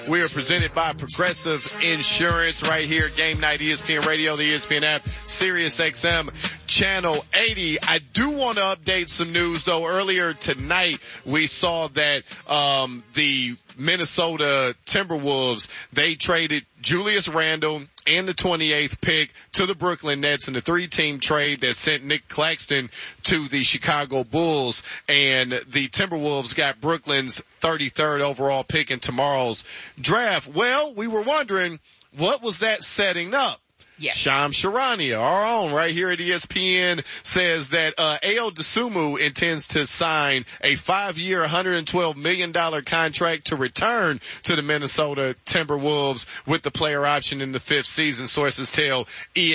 We are presented by Progressive Insurance right here at Game Night ESPN Radio, the ESPN app, Sirius XM, Channel 80. I do want to update some news though. Earlier tonight, we saw that, the Minnesota Timberwolves, they traded Julius Randle and the 28th pick to the Brooklyn Nets in the 3-team trade that sent Nick Claxton to the Chicago Bulls, and the Timberwolves got Brooklyn's 33rd overall pick in tomorrow's draft. Well, we were wondering, what was that setting up? Yes. Shams Charania, our own right here at ESPN, says that Ayo Dosunmu intends to sign a 5-year, $112 million contract to return to the Minnesota Timberwolves with the player option in the 5th season, sources tell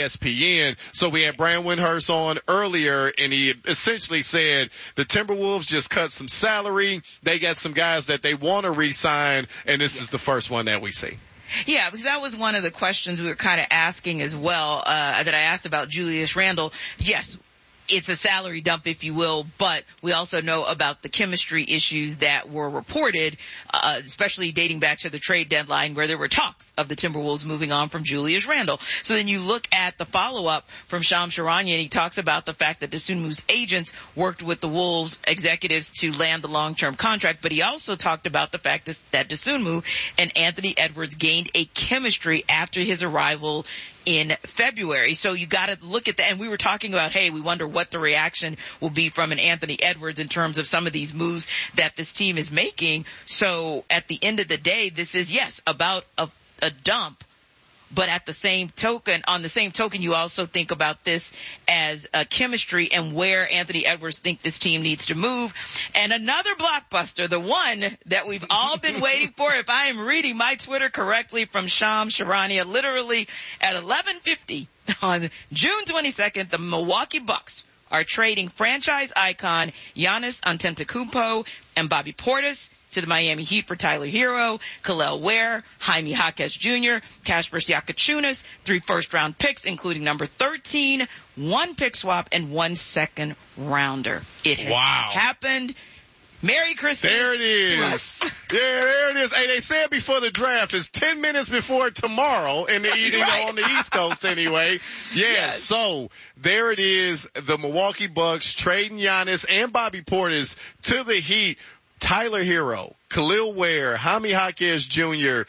ESPN. So we had Brand Windhurst on earlier, and he essentially said the Timberwolves just cut some salary. They got some guys that they want to re-sign, and this is the first one that we see. Yeah, because that was one of the questions we were kind of asking as well, that I asked about Julius Randle. Yes, it's a salary dump, if you will, but we also know about the chemistry issues that were reported, especially dating back to the trade deadline where there were talks of the Timberwolves moving on from Julius Randle. So then you look at the follow-up from Shams Charania, and he talks about the fact that Dosunmu's agents worked with the Wolves executives to land the long-term contract, but he also talked about the fact that Dosunmu and Anthony Edwards gained a chemistry after his arrival in February. So you got to look at that. And we were talking about, hey, we wonder what the reaction will be from an Anthony Edwards in terms of some of these moves that this team is making. So at the end of the day, this is, yes, about a dump. But on the same token, you also think about this as a chemistry and where Anthony Edwards think this team needs to move. And another blockbuster, the one that we've all been waiting for, if I am reading my Twitter correctly, from Shams Charania, literally at 11:50 on June 22nd, the Milwaukee Bucks are trading franchise icon Giannis Antetokounmpo and Bobby Portis to the Miami Heat for Tyler Hero, Kel'el Ware, Jaime Jaquez Jr., Kasper Siakatchunas, 3 first-round picks, including number 13, 1 pick swap, and 1 second rounder. It has happened. Merry Christmas. There it is. Yeah, there it is. Hey, they said before the draft, it's 10 minutes before tomorrow in the evening on the East Coast anyway. Yeah, yes. So there it is. The Milwaukee Bucks trading Giannis and Bobby Portis to the Heat. Tyler Hero, Kel'el Ware, Jaime Jaquez Jr.,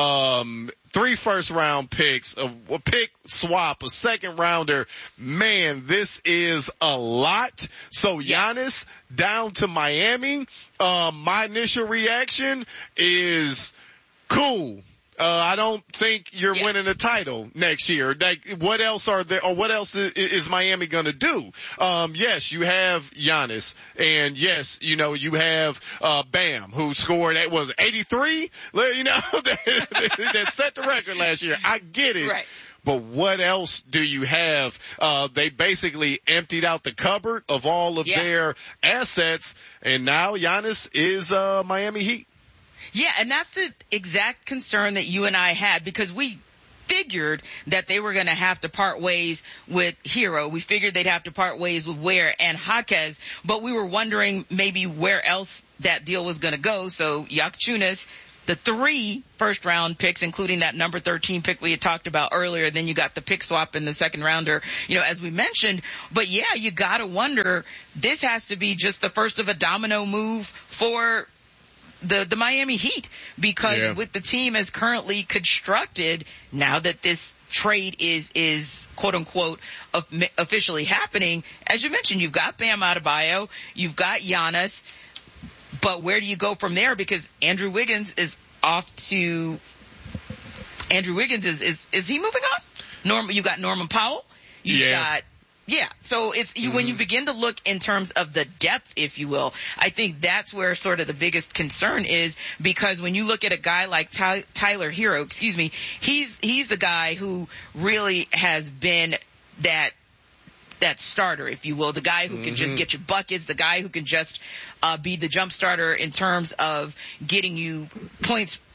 3 first-round picks, a pick swap, a second rounder. Man, this is a lot. So Giannis down to Miami. My initial reaction is cool. I don't think you're winning a title next year. Like, what else are there, or what else is Miami gonna do? Yes, you have Giannis, and yes, you know, you have, Bam, who scored, 83? You know, that set the record last year. I get it. Right. But what else do you have? They basically emptied out the cupboard of all of their assets, and now Giannis is, Miami Heat. Yeah, and that's the exact concern that you and I had, because we figured that they were going to have to part ways with Hero. We figured they'd have to part ways with Ware and Jaquez, but we were wondering maybe where else that deal was going to go. So Yakchunas, the 3 first-round picks, including that number 13 pick we had talked about earlier. Then you got the pick swap in the second rounder, you know, as we mentioned. But yeah, you got to wonder, this has to be just the first of a domino move for the Miami Heat, because with the team as currently constructed, now that this trade is quote unquote officially happening, as you mentioned, you've got Bam Adebayo, you've got Giannis, but where do you go from there? Because Andrew Wiggins is off to Andrew Wiggins is he moving on? You got Norman Powell, you've got so it's when you begin to look in terms of the depth, if you will, I think that's where sort of the biggest concern is, because when you look at a guy like Tyler Hero, he's the guy who really has been that starter, if you will, the guy who can just get you buckets, the guy who can just be the jump starter in terms of getting you points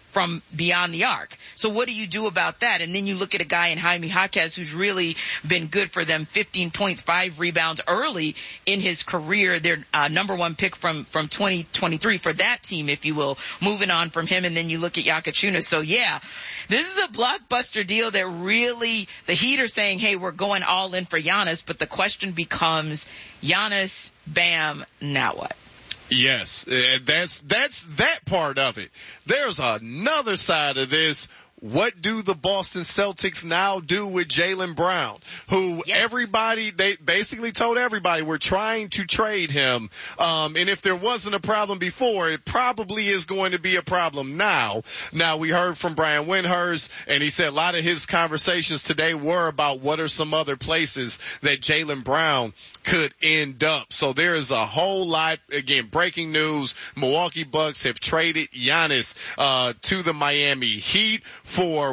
from beyond the arc. So what do you do about that? And then you look at a guy in Jaime Jaquez who's really been good for them, 15 points, 5 rebounds early in his career. Their number one pick from 2023 for that team, if you will, moving on from him. And then you look at Yakachuna. So yeah, this is a blockbuster deal that really, the Heat are saying, hey, we're going all in for Giannis, but the question becomes, Giannis, Bam, now what? Yes, that's that part of it. There's another side of this. What do the Boston Celtics now do with Jaylen Brown, who they basically told everybody we're trying to trade him. And if there wasn't a problem before, it probably is going to be a problem now. Now, we heard from Brian Windhorst, and he said a lot of his conversations today were about what are some other places that Jaylen Brown could end up. So there is a whole lot, again, breaking news. Milwaukee Bucks have traded Giannis to the Miami Heat for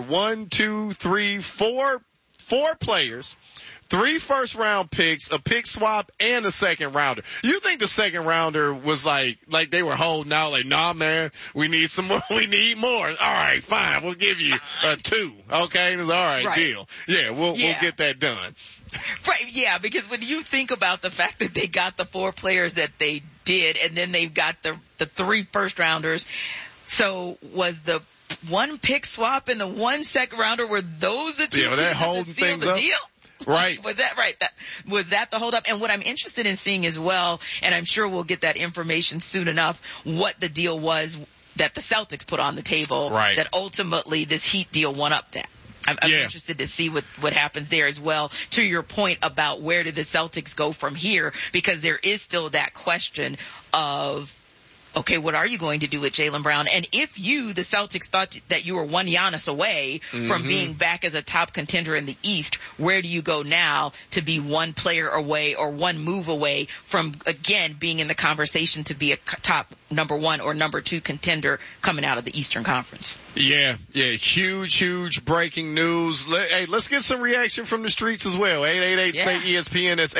4 players, 3 first-round picks, a pick swap, and a second rounder. You think the second rounder was like they were holding out, like, nah, man, we need some more, we need more. All right, fine, we'll give you 2. Okay, it was all right, deal. Yeah, we'll get that done. Right, yeah, because when you think about the fact that they got the 4 players that they did, and then they've got the 3 first-rounders, so was the 1 pick swap and the 1 second rounder, were those the 2 pieces that holding things the up? Deal? Right. Was that right? Was that the holdup? And what I'm interested in seeing as well, and I'm sure we'll get that information soon enough, what the deal was that the Celtics put on the table, that ultimately this Heat deal won up that. I'm interested to see what happens there as well, to your point about where did the Celtics go from here, because there is still that question of, okay, what are you going to do with Jaylen Brown? And if you, the Celtics, thought that you were 1 Giannis away from being back as a top contender in the East, where do you go now to be 1 player away or 1 move away from, again, being in the conversation to be a top number 1 or number 2 contender coming out of the Eastern Conference? Yeah, huge breaking news. Hey, let's get some reaction from the streets as well. 888-SAY-ESPN, that's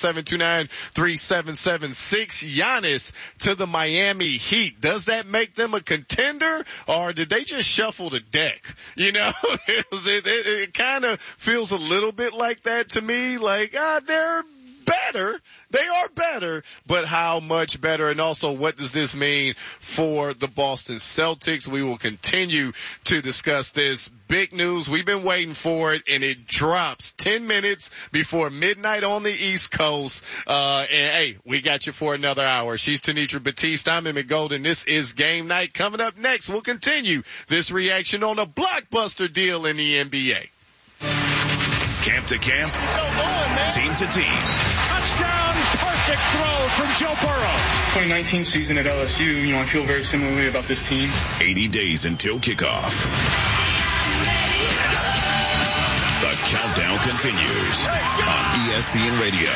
888-729-3776. Giannis to the Miami Heat. Does that make them a contender, or did they just shuffle the deck? You know, it kind of feels a little bit like that to me, like, they're better. They are better, but how much better? And also, what does this mean for the Boston Celtics? We will continue to discuss this. Big news. We've been waiting for it, and it drops 10 minutes before midnight on the East Coast. And hey, we got you for another hour. She's Tenitra Batiste. I'm Emmett Golden. This is Game Night. Coming up next, we'll continue this reaction on a blockbuster deal in the NBA. Camp to camp, team to team. Touchdown, perfect throw from Joe Burrow. 2019 season at LSU, I feel very similarly about this team. 80 days until kickoff. The countdown continues on ESPN Radio.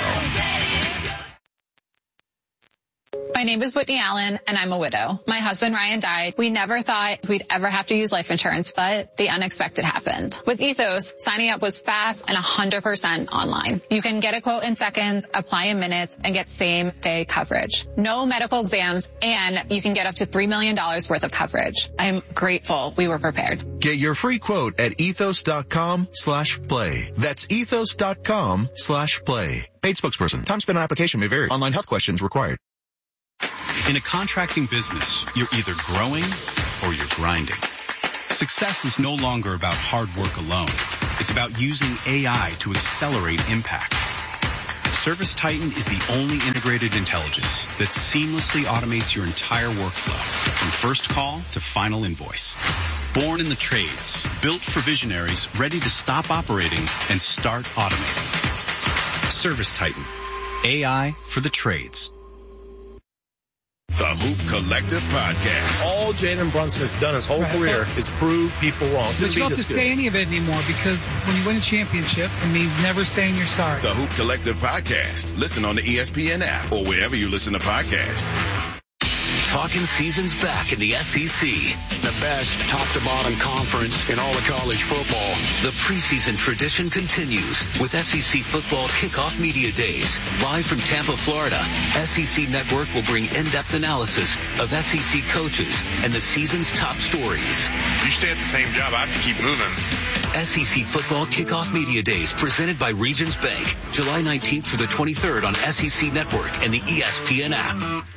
My name is Whitney Allen, and I'm a widow. My husband, Ryan, died. We never thought we'd ever have to use life insurance, but the unexpected happened. With Ethos, signing up was fast and 100% online. You can get a quote in seconds, apply in minutes, and get same-day coverage. No medical exams, and you can get up to $3 million worth of coverage. I'm grateful we were prepared. Get your free quote at ethos.com/play. That's ethos.com/play. Paid spokesperson. Time spent on application may vary. Online health questions required. In a contracting business, you're either growing or you're grinding. Success is no longer about hard work alone. It's about using AI to accelerate impact. ServiceTitan is the only integrated intelligence that seamlessly automates your entire workflow, from first call to final invoice. Born in the trades, built for visionaries ready to stop operating and start automating. ServiceTitan, AI for the trades. The Hoop Collective Podcast. All Jalen Brunson has done his whole career is prove people wrong. But you don't have to say any of it anymore, because when you win a championship, it means never saying you're sorry. The Hoop Collective Podcast. Listen on the ESPN app or wherever you listen to podcasts. talking season's back in the SEC. The best top-to-bottom conference in all of college football. The preseason tradition continues with SEC Football Kickoff Media Days. Live from Tampa, Florida, SEC Network will bring in-depth analysis of SEC coaches and the season's top stories. You stay at the same job, I have to keep moving. SEC Football Kickoff Media Days presented by Regions Bank, July 19th through the 23rd on SEC Network and the ESPN app.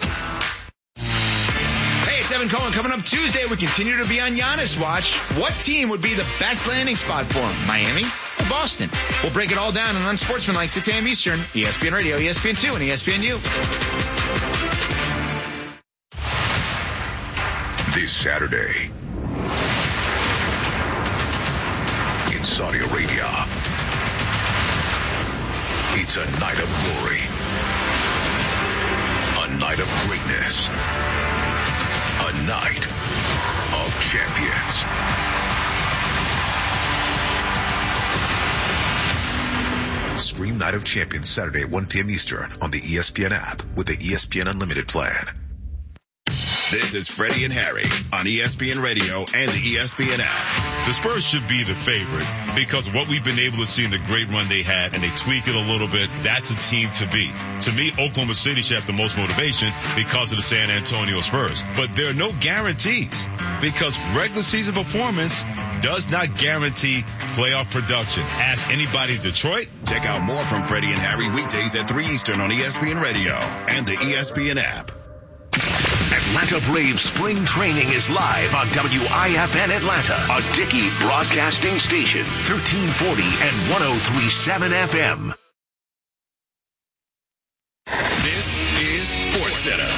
Hey, it's Evan Cohen. Coming up Tuesday, we continue to be on Giannis watch. What team would be the best landing spot for him? Miami or Boston? We'll break it all down on Unsportsmanlike, 6 a.m. Eastern, ESPN Radio, ESPN2, and ESPNU. This Saturday in Saudi Arabia, it's a night of glory, a night of greatness, a night of champions. Stream Night of Champions Saturday at 1 p.m. Eastern on the ESPN app with the ESPN Unlimited plan. This is Freddie and Harry on ESPN Radio and the ESPN app. The Spurs should be the favorite because of what we've been able to see in the great run they had, and they tweak it a little bit. That's a team to beat. To me, Oklahoma City should have the most motivation because of the San Antonio Spurs. But there are no guarantees because regular season performance does not guarantee playoff production. Ask anybody in Detroit. Check out more from Freddie and Harry weekdays at 3 Eastern on ESPN Radio and the ESPN app. Atlanta Braves spring training is live on WIFN Atlanta, a Dickey broadcasting station, 1340 and 103.7 FM. This is SportsCenter.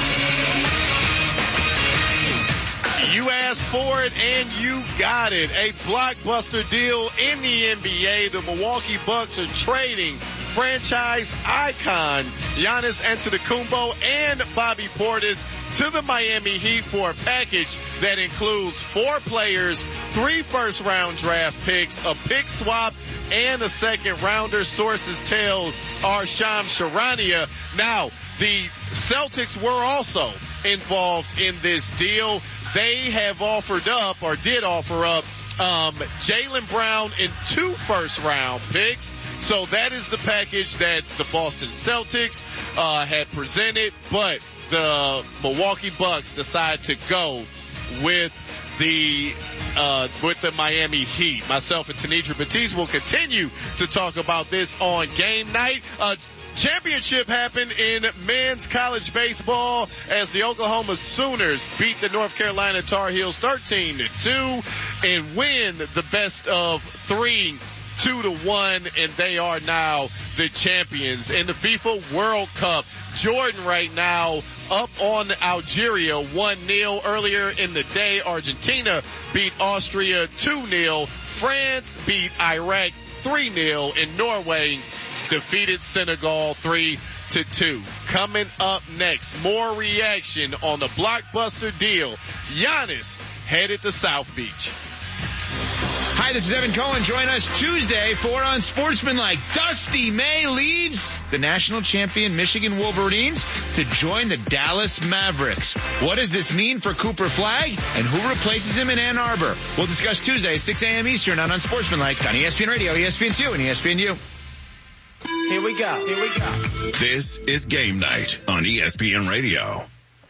You asked for it and you got it. A blockbuster deal in the NBA. The Milwaukee Bucks are trading franchise icon Giannis Antetokounmpo and Bobby Portis to the Miami Heat for a package that includes 4 players, 3 first-round draft picks, a pick swap, and a second-rounder. Sources tell Arsham Charania. Now, the Celtics were also involved in this deal. They have offered up, or did offer up, Jaylen Brown and 2 first-round picks. So that is the package that the Boston Celtics had presented, but the Milwaukee Bucks decide to go with the Miami Heat. Myself and Tanitra Batiste will continue to talk about this on Game Night. Championship happened in men's college baseball as the Oklahoma Sooners beat the North Carolina Tar Heels 13-2 and win the best of 3, 2-1, and they are now the champions. In the FIFA World Cup, Jordan right now up on Algeria 1-0. Earlier in the day, Argentina beat Austria 2-0. France beat Iraq 3-0, and Norway defeated Senegal 3-2. Coming up next, more reaction on the blockbuster deal. Giannis headed to South Beach. Hi, this is Evan Cohen. Join us Tuesday for Unsportsmanlike. Dusty May leaves the national champion Michigan Wolverines to join the Dallas Mavericks. What does this mean for Cooper Flagg and who replaces him in Ann Arbor? We'll discuss Tuesday, 6 a.m. Eastern on Unsportsmanlike on ESPN Radio, ESPN2, and ESPNU. Here we go. This is Game Night on ESPN Radio.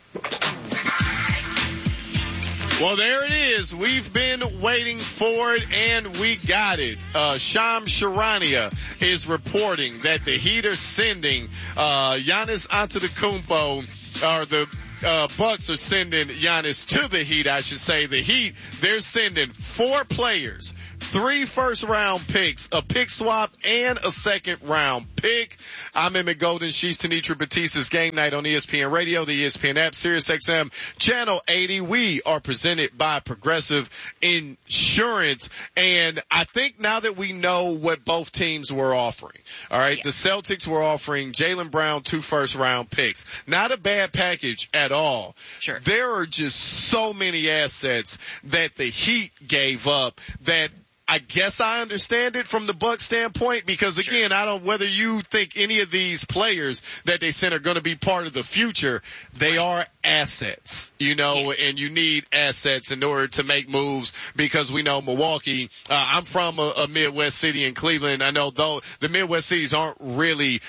Well, there it is. We've been waiting for it, and we got it. Sham Charania is reporting that the Heat are sending Giannis Antetokounmpo, or the Bucks are sending Giannis to the Heat, I should say. The Heat, they're sending 4 players, 3 first-round picks, a pick swap, and a second-round pick. I'm Emmett Golden. She's Tanitra Batista's Game Night on ESPN Radio, the ESPN app, SiriusXM, Channel 80. We are presented by Progressive Insurance. And I think now that we know what both teams were offering, all right, the Celtics were offering Jaylen Brown 2 first-round picks. Not a bad package at all. Sure. There are just so many assets that the Heat gave up that I guess I understand it from the Bucs standpoint because again, whether you think any of these players that they sent are going to be part of the future, they are assets, and you need assets in order to make moves because we know Milwaukee, I'm from a Midwest city in Cleveland. I know though the Midwest cities aren't really,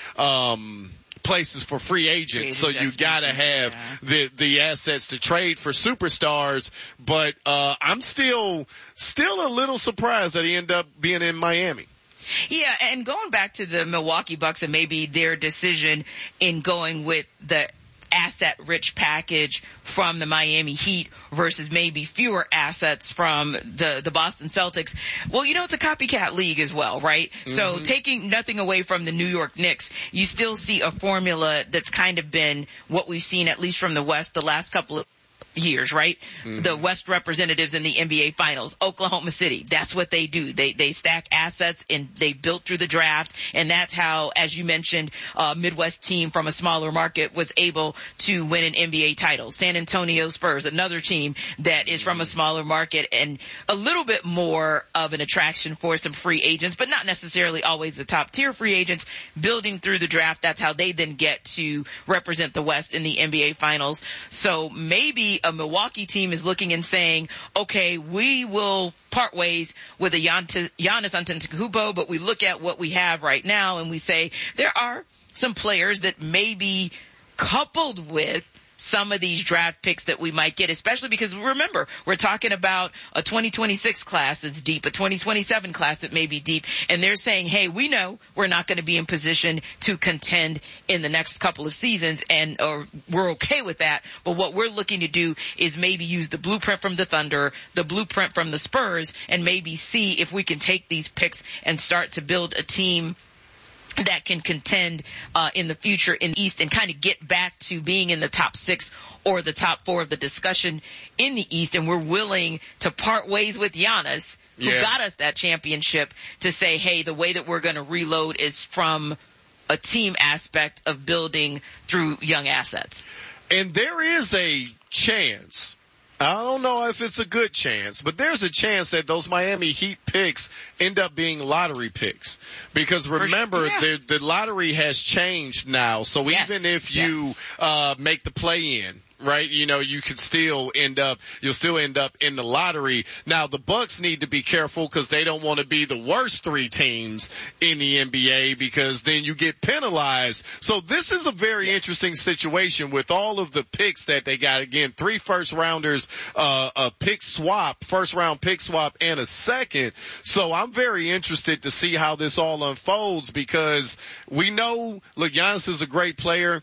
places for free agents, so you gotta have the assets to trade for superstars. But I'm still a little surprised that he ended up being in Miami. Yeah, and going back to the Milwaukee Bucks and maybe their decision in going with the asset-rich package from the Miami Heat versus maybe fewer assets from the Boston Celtics. Well, it's a copycat league as well, right? Mm-hmm. So taking nothing away from the New York Knicks, you still see a formula that's kind of been what we've seen at least from the West the last couple of years, right? Mm-hmm. The West representatives in the NBA Finals, Oklahoma City, that's what they do. They stack assets and they built through the draft, and that's how, as you mentioned, a Midwest team from a smaller market was able to win an NBA title. San Antonio Spurs, another team that is from a smaller market and a little bit more of an attraction for some free agents, but not necessarily always the top tier free agents, building through the draft. That's how they then get to represent the West in the NBA Finals. So maybe a Milwaukee team is looking and saying, okay, we will part ways with a Giannis Antetokounmpo, but we look at what we have right now and we say there are some players that may be coupled with some of these draft picks that we might get, especially because remember, we're talking about a 2026 class that's deep, a 2027 class that may be deep, and they're saying, hey, we know we're not going to be in position to contend in the next couple of seasons, or we're okay with that, but what we're looking to do is maybe use the blueprint from the Thunder, the blueprint from the Spurs, and maybe see if we can take these picks and start to build a team that can contend in the future in the East and kind of get back to being in the top 6 or the top 4 of the discussion in the East. And we're willing to part ways with Giannis, who got us that championship, to say, hey, the way that we're going to reload is from a team aspect of building through young assets. And there is a chance, I don't know if it's a good chance, but there's a chance that those Miami Heat picks end up being lottery picks. Because remember, the lottery has changed now. So even if you make the play-in, right, you could still you'll still end up in the lottery. Now, the Bucks need to be careful because they don't want to be the worst 3 teams in the NBA because then you get penalized. So this is a very interesting situation with all of the picks that they got. Again, 3 first-rounders, a first-round pick swap, and a second. So I'm very interested to see how this all unfolds because we know, look, Giannis is a great player.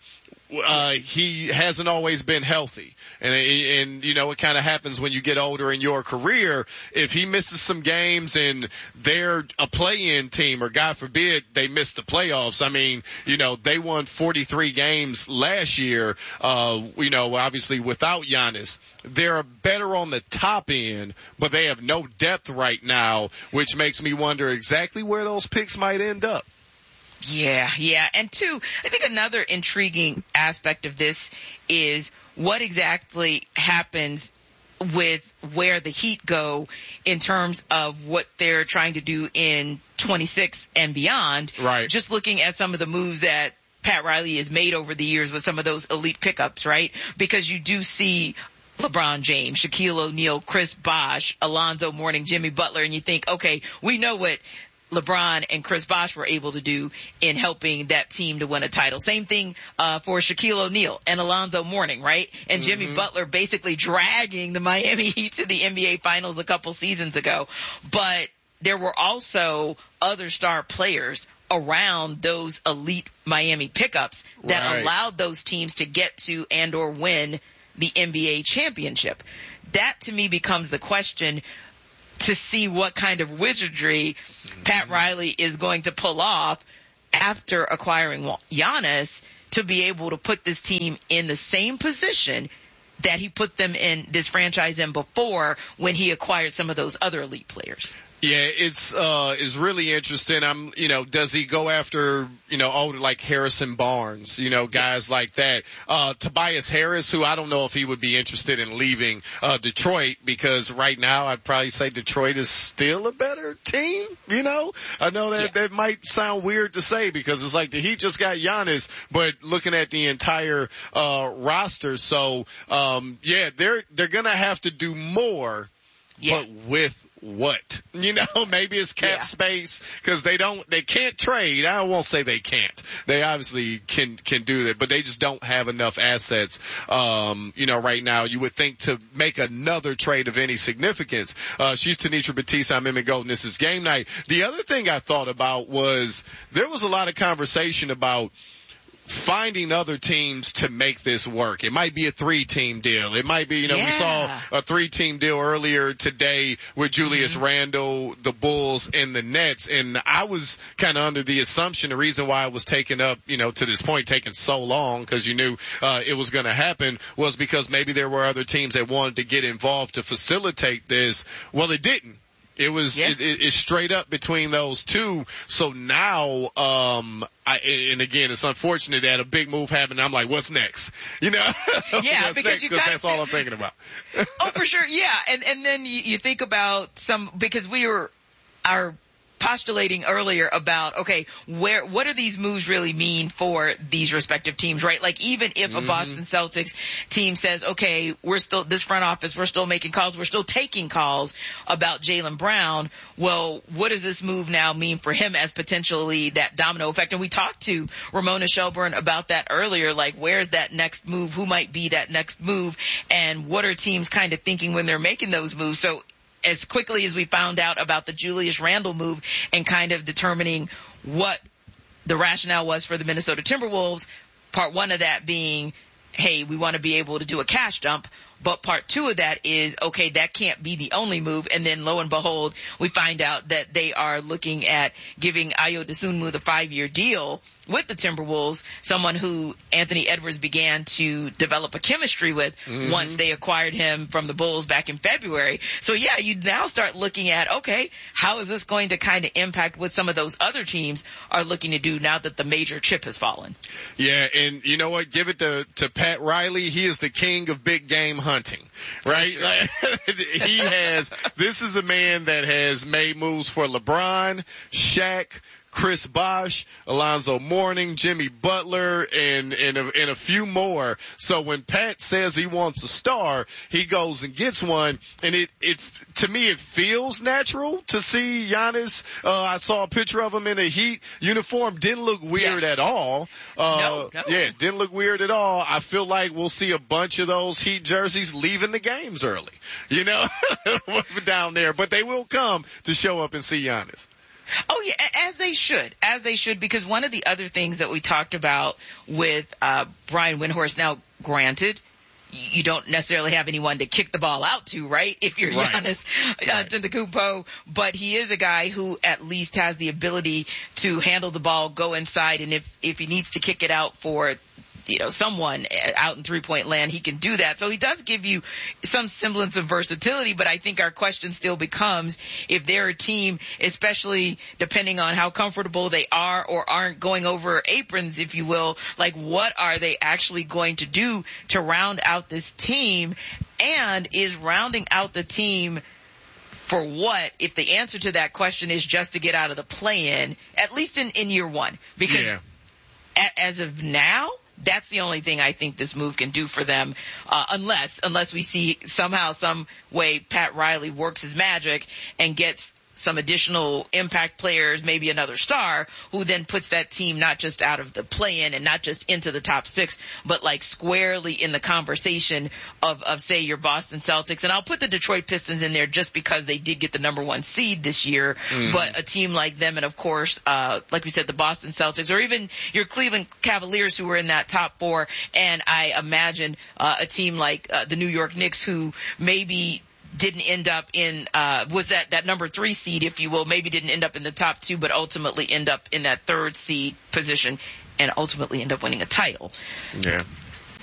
He hasn't always been healthy. And it kind of happens when you get older in your career. If he misses some games and they're a play-in team, or God forbid they miss the playoffs. I mean, they won 43 games last year, obviously without Giannis. They're better on the top end, but they have no depth right now, which makes me wonder exactly where those picks might end up. Yeah. And 2, I think another intriguing aspect of this is what exactly happens with where the Heat go in terms of what they're trying to do in 26 and beyond. Right. Just looking at some of the moves that Pat Riley has made over the years with some of those elite pickups, right? Because you do see LeBron James, Shaquille O'Neal, Chris Bosh, Alonzo Mourning, Jimmy Butler, and you think, okay, we know what LeBron and Chris Bosh were able to do in helping that team to win a title. Same thing for Shaquille O'Neal and Alonzo Mourning, right? And Jimmy Butler basically dragging the Miami Heat to the NBA Finals a couple seasons ago. But there were also other star players around those elite Miami pickups that allowed those teams to get to and or win the NBA championship. That to me becomes the question, to see what kind of wizardry Pat Riley is going to pull off after acquiring Giannis to be able to put this team in the same position that he put them in this franchise in before when he acquired some of those other elite players. Yeah, it's really interesting. Does he go after, older like Harrison Barnes, guys like that? Tobias Harris, who I don't know if he would be interested in leaving, Detroit, because right now I'd probably say Detroit is still a better team, I know that might sound weird to say because it's like the Heat just got Giannis, but looking at the entire, roster. So, they're gonna have to do more, but with what? Maybe it's cap space because they can't trade. I won't say they can't. They obviously can do that, but they just don't have enough assets, right now. You would think to make another trade of any significance. She's Tanisha Batista. I'm Emmett Golden. This is Game Night. The other thing I thought about was there was a lot of conversation about finding other teams to make this work. It might be a 3-team deal. It might be, we saw a 3-team deal earlier today with Julius Randle, the Bulls, and the Nets. And I was kind of under the assumption the reason why it was taken up, to this point, taking so long because you knew, it was going to happen was because maybe there were other teams that wanted to get involved to facilitate this. Well, it didn't. It was, it's straight up between those two. So now, and again, it's unfortunate that a big move happened. I'm like, what's next? Yeah, because that's all I'm thinking about. Oh, for sure. Yeah. And then you think about because we are postulating earlier about, okay, what do these moves really mean for these respective teams, right? Like even if a Boston Celtics team says, okay, this front office, we're still making calls, we're still taking calls about Jaylen Brown. Well, what does this move now mean for him as potentially that domino effect? And we talked to Ramona Shelburne about that earlier, like where's that next move? Who might be that next move? And what are teams kind of thinking when they're making those moves? So as quickly as we found out about the Julius Randle move and kind of determining what the rationale was for the Minnesota Timberwolves, part one of that being, hey, we want to be able to do a cash dump. But part two of that is, okay, that can't be the only move. And then lo and behold, we find out that they are looking at giving Ayo Dosunmu the 5-year deal with the Timberwolves, someone who Anthony Edwards began to develop a chemistry with once they acquired him from the Bulls back in February. So yeah, you now start looking at, okay, how is this going to kind of impact what some of those other teams are looking to do now that the major chip has fallen? Yeah, and you know what? Give it to Pat Riley. He is the king of big game hunting, right? Sure. This is a man that has made moves for LeBron, Shaq, Chris Bosh, Alonzo Mourning, Jimmy Butler, and a few more. So when Pat says he wants a star, he goes and gets one. And to me, it feels natural to see Giannis. I saw a picture of him in a Heat uniform. Didn't look weird at all. No. Yeah, didn't look weird at all. I feel like we'll see a bunch of those Heat jerseys leaving the games early, down there. But they will come to show up and see Giannis. Oh yeah, as they should, because one of the other things that we talked about with Brian Windhorst, now granted, you don't necessarily have anyone to kick the ball out to, right? If you're Giannis Antetokounmpo, but he is a guy who at least has the ability to handle the ball, go inside, and if he needs to kick it out for someone out in 3-point land, he can do that. So he does give you some semblance of versatility, but I think our question still becomes if they're a team, especially depending on how comfortable they are or aren't going over aprons, if you will, like what are they actually going to do to round out this team? And is rounding out the team for what if the answer to that question is just to get out of the play-in, at least in year one? Because as of now, that's the only thing I think this move can do for them, unless we see somehow, some way Pat Riley works his magic and gets some additional impact players, maybe another star, who then puts that team not just out of the play-in and not just into the top 6, but like squarely in the conversation of say your Boston Celtics. And I'll put the Detroit Pistons in there just because they did get the number 1 seed this year. But a team like them, and of course, like we said, the Boston Celtics, or even your Cleveland Cavaliers, who were in that top 4. And I imagine a team like the New York Knicks, who maybe didn't end up in, was that number 3 seed, if you will, maybe didn't end up in the top 2, but ultimately end up in that 3rd seed position and ultimately end up winning a title. Yeah.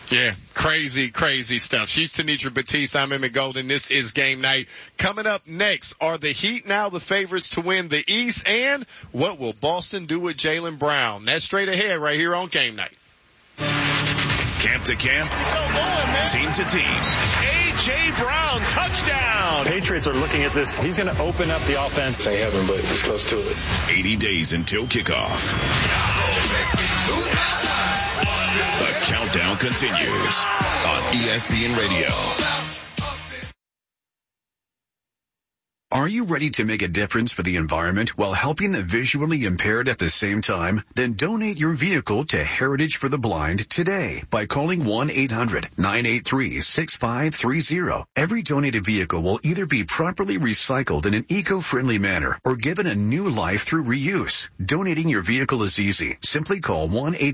Yeah, crazy stuff. She's Tenitra Batiste. I'm Emmett Golden. This is Game Night. Coming up next, are the Heat now the favorites to win the East? And what will Boston do with Jaylen Brown? That's straight ahead right here on Game Night. Camp to camp, team to team. A.J. Brown, touchdown. Patriots are looking at this. He's going to open up the offense. Ain't heaven, but it's close to it. 80 days until kickoff. The countdown continues on ESPN Radio. Are you ready to make a difference for the environment while helping the visually impaired at the same time? Then donate your vehicle to Heritage for the Blind today by calling 1-800-983-6530. Every donated vehicle will either be properly recycled in an eco-friendly manner or given a new life through reuse. Donating your vehicle is easy. Simply call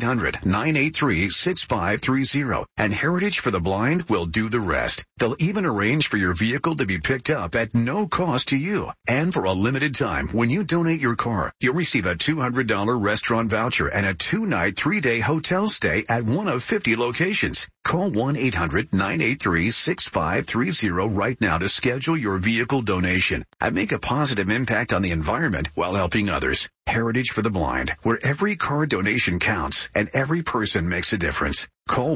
1-800-983-6530 and Heritage for the Blind will do the rest. They'll even arrange for your vehicle to be picked up at no cost to you. And for a limited time, when you donate your car, you'll receive a $200 restaurant voucher and a 2-night, 3-day hotel stay at one of 50 locations. Call 1-800-983-6530 right now to schedule your vehicle donation and make a positive impact on the environment while helping others. Heritage for the Blind, where every car donation counts and every person makes a difference. Call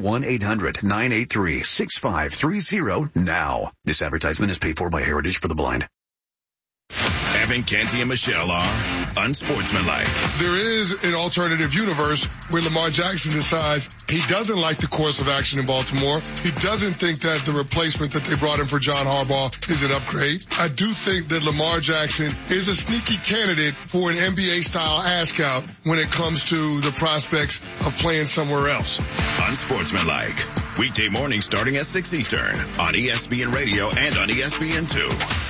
1-800-983-6530 now. This advertisement is paid for by Heritage for the Blind. Evan, Canty, and Michelle are unsportsmanlike. There is an alternative universe where Lamar Jackson decides he doesn't like the course of action in Baltimore. He doesn't think that the replacement that they brought in for John Harbaugh is an upgrade. I do think that Lamar Jackson is a sneaky candidate for an NBA-style ask-out when it comes to the prospects of playing somewhere else. Unsportsmanlike. Weekday morning starting at 6 Eastern on ESPN Radio and on ESPN2.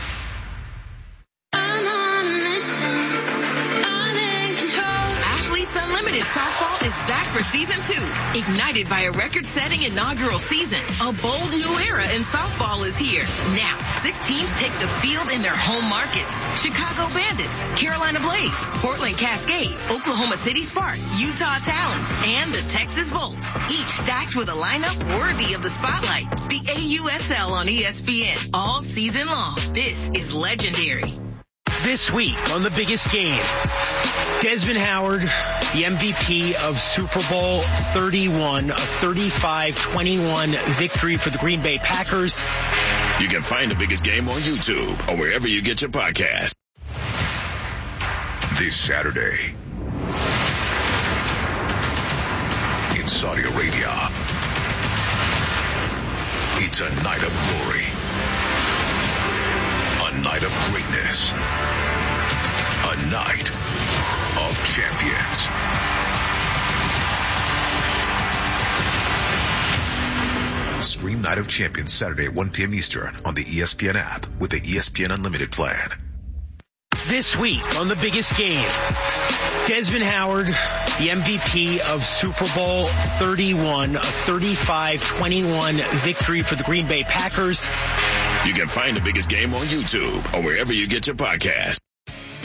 Unlimited Softball is back for Season 2. Ignited by a record-setting inaugural season, a bold new era in softball is here. Now, 6 teams take the field in their home markets. Chicago Bandits, Carolina Blaze, Portland Cascade, Oklahoma City Spark, Utah Talons, and the Texas Volts. Each stacked with a lineup worthy of the spotlight. The AUSL on ESPN all season long. This is legendary. This week on The Biggest Game, Desmond Howard, the MVP of Super Bowl 31, a 35-21 victory for the Green Bay Packers. You can find The Biggest Game on YouTube or wherever you get your podcast. This Saturday in Saudi Arabia, it's a night of glory. A night of greatness. A night of champions. Stream Night of Champions Saturday at 1 p.m. Eastern on the ESPN app with the ESPN Unlimited plan. This week on The Biggest Game, Desmond Howard, the MVP of Super Bowl 31, a 35-21 victory for the Green Bay Packers. You can find The Biggest Game on YouTube or wherever you get your podcast.